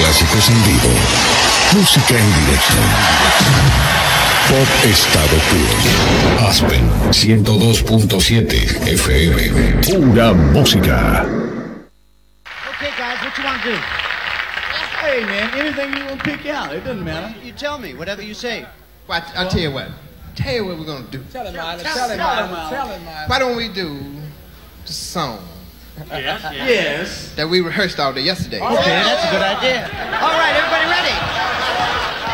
clásicos en vivo. Música en directo. Pop estado puro. Aspen 102.7 FM. Pura música. Okay, guys, what you want to do? Hey, man, anything you want to pick out. It doesn't matter. You tell me, whatever you say. Well, I'll tell you what. Tell you what we're going to do. Tell him, Marlon. Tell him, Marlon. Why don't we do the song Yes. that we rehearsed all day yesterday? Okay, that's a good idea. All right, everybody ready?